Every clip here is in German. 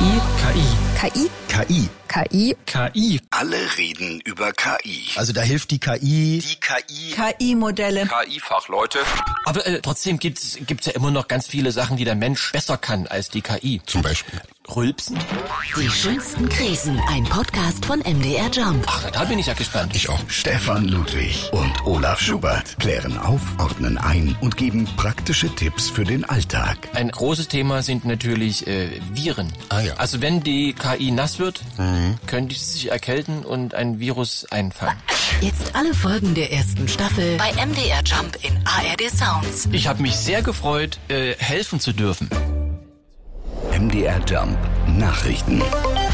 KI. Alle reden über KI. Also da hilft die KI. KI-Modelle. KI-Fachleute. Aber trotzdem gibt's ja immer noch ganz viele Sachen, die der Mensch besser kann als die KI. Zum Beispiel Rülpsen. Die schönsten Krisen. Ein Podcast von MDR Jump. Ach, da bin ich ja gespannt. Ich auch. Stefan Ludwig und Olaf Schubert klären auf, ordnen ein und geben praktische Tipps für den Alltag. Ein großes Thema sind natürlich Viren. Ah ja. Also wenn die KI nass wird, könnte sie sich erkälten und ein Virus einfangen. Jetzt alle Folgen der ersten Staffel bei MDR Jump in ARD Sounds. Ich habe mich sehr gefreut, helfen zu dürfen. MDR Jump Nachrichten.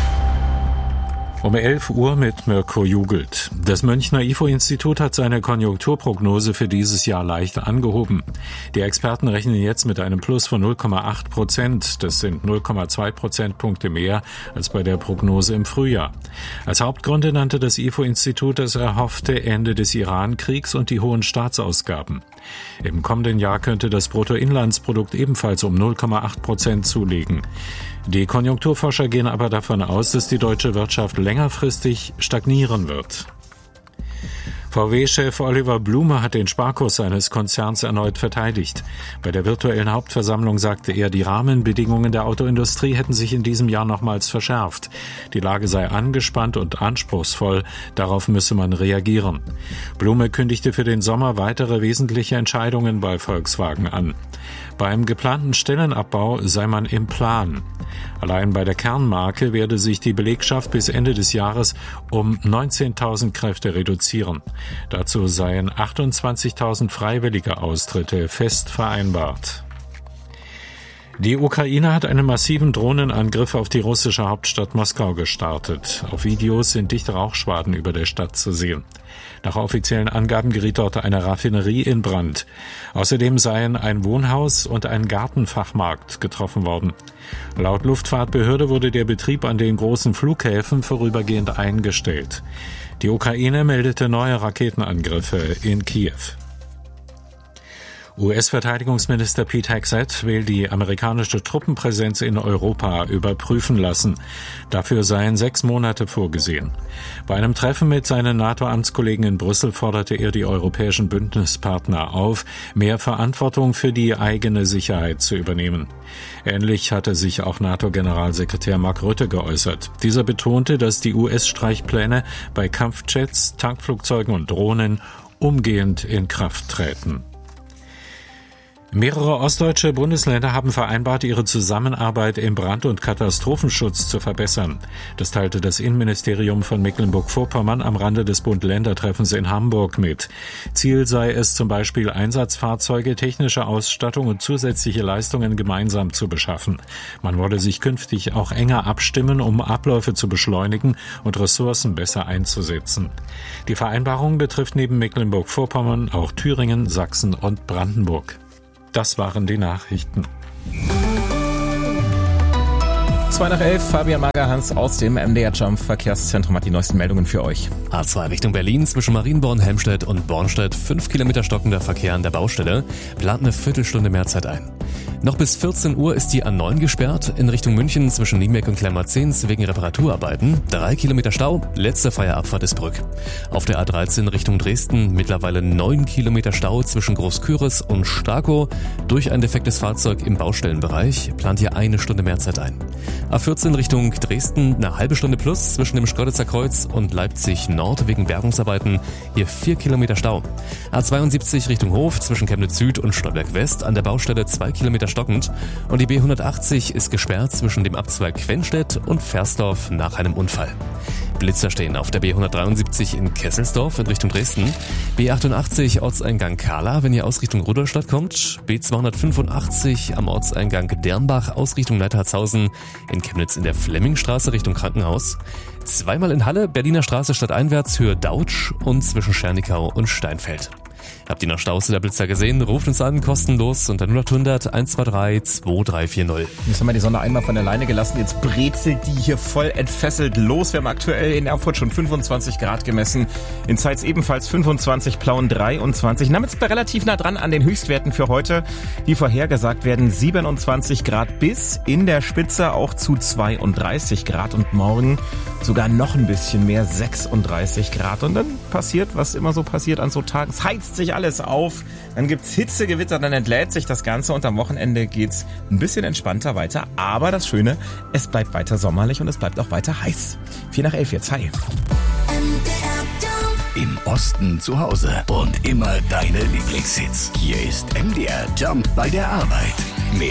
Um 11 Uhr mit Mirko Jugelt. Das Münchner IFO-Institut hat seine Konjunkturprognose für dieses Jahr leicht angehoben. Die Experten rechnen jetzt mit einem Plus von 0,8%. Das sind 0,2 Prozentpunkte mehr als bei der Prognose im Frühjahr. Als Hauptgründe nannte das IFO-Institut das erhoffte Ende des Iran-Kriegs und die hohen Staatsausgaben. Im kommenden Jahr könnte das Bruttoinlandsprodukt ebenfalls um 0,8% zulegen. Die Konjunkturforscher gehen aber davon aus, dass die deutsche Wirtschaft längerfristig stagnieren wird. VW-Chef Oliver Blume hat den Sparkurs seines Konzerns erneut verteidigt. Bei der virtuellen Hauptversammlung sagte er, die Rahmenbedingungen der Autoindustrie hätten sich in diesem Jahr nochmals verschärft. Die Lage sei angespannt und anspruchsvoll, darauf müsse man reagieren. Blume kündigte für den Sommer weitere wesentliche Entscheidungen bei Volkswagen an. Beim geplanten Stellenabbau sei man im Plan. Allein bei der Kernmarke werde sich die Belegschaft bis Ende des Jahres um 19.000 Kräfte reduzieren. Dazu seien 28.000 freiwillige Austritte fest vereinbart. Die Ukraine hat einen massiven Drohnenangriff auf die russische Hauptstadt Moskau gestartet. Auf Videos sind dichte Rauchschwaden über der Stadt zu sehen. Nach offiziellen Angaben geriet dort eine Raffinerie in Brand. Außerdem seien ein Wohnhaus und ein Gartenfachmarkt getroffen worden. Laut Luftfahrtbehörde wurde der Betrieb an den großen Flughäfen vorübergehend eingestellt. Die Ukraine meldete neue Raketenangriffe in Kiew. US-Verteidigungsminister Pete Hegseth will die amerikanische Truppenpräsenz in Europa überprüfen lassen. Dafür seien 6 Monate vorgesehen. Bei einem Treffen mit seinen NATO-Amtskollegen in Brüssel forderte er die europäischen Bündnispartner auf, mehr Verantwortung für die eigene Sicherheit zu übernehmen. Ähnlich hatte sich auch NATO-Generalsekretär Mark Rutte geäußert. Dieser betonte, dass die US-Streichpläne bei Kampfjets, Tankflugzeugen und Drohnen umgehend in Kraft treten. Mehrere ostdeutsche Bundesländer haben vereinbart, ihre Zusammenarbeit im Brand- und Katastrophenschutz zu verbessern. Das teilte das Innenministerium von Mecklenburg-Vorpommern am Rande des Bund-Länder-Treffens in Hamburg mit. Ziel sei es zum Beispiel, Einsatzfahrzeuge, technische Ausstattung und zusätzliche Leistungen gemeinsam zu beschaffen. Man wolle sich künftig auch enger abstimmen, um Abläufe zu beschleunigen und Ressourcen besser einzusetzen. Die Vereinbarung betrifft neben Mecklenburg-Vorpommern auch Thüringen, Sachsen und Brandenburg. Das waren die Nachrichten. 11:02, Fabian Magerhans aus dem MDR Jump Verkehrszentrum hat die neuesten Meldungen für euch. A2 Richtung Berlin zwischen Marienborn, Helmstedt und Bornstedt. 5 Kilometer stockender Verkehr an der Baustelle. Plant eine Viertelstunde mehr Zeit ein. Noch bis 14 Uhr ist die A9 gesperrt. In Richtung München zwischen Niemeck und Klemmerzins wegen Reparaturarbeiten. 3 Kilometer Stau. Letzte freie Abfahrt ist Brück. Auf der A13 Richtung Dresden mittlerweile 9 Kilometer Stau zwischen Großküritz und Starkow. Durch ein defektes Fahrzeug im Baustellenbereich. Plant hier 1 Stunde mehr Zeit ein. A14 Richtung Dresden, eine halbe Stunde plus zwischen dem Schkeuditzer Kreuz und Leipzig Nord wegen Bergungsarbeiten. Hier 4 Kilometer Stau. A72 Richtung Hof zwischen Chemnitz Süd und Stolberg West an der Baustelle 2 Kilometer stockend. Und die B180 ist gesperrt zwischen dem Abzweig Quenstedt und Versdorf nach einem Unfall. Blitzer stehen auf der B173 in Kesselsdorf in Richtung Dresden. B88 Ortseingang Kahla, wenn ihr aus Richtung Rudolstadt kommt. B285 am Ortseingang Dernbach aus Richtung Neidhartshausen. In Chemnitz in der Flemmingstraße Richtung Krankenhaus. Zweimal in Halle, Berliner Straße stadteinwärts Höhe Dautsch und zwischen Schernikau und Steinfeld. Habt ihr noch Staus oder Blitzer gesehen? Ruft uns an, kostenlos unter 0800 123 2340. Jetzt haben wir die Sonne einmal von der Leine gelassen. Jetzt brezelt die hier voll entfesselt los. Wir haben aktuell in Erfurt schon 25 Grad gemessen. In Zeitz ebenfalls 25, Plauen 23. Damit sind wir relativ nah dran an den Höchstwerten für heute, die vorhergesagt werden. 27 Grad bis in der Spitze auch zu 32 Grad und morgen sogar noch ein bisschen mehr, 36 Grad. Und dann passiert, was immer so passiert an so Tagen. Es heizt sich alles auf, dann gibt's Hitzegewitter, dann entlädt sich das Ganze und am Wochenende geht's ein bisschen entspannter weiter. Aber das Schöne, es bleibt weiter sommerlich und es bleibt auch weiter heiß. 4:11 jetzt, hi. Im Osten zu Hause und immer deine Lieblingshits. Hier ist MDR Jump bei der Arbeit.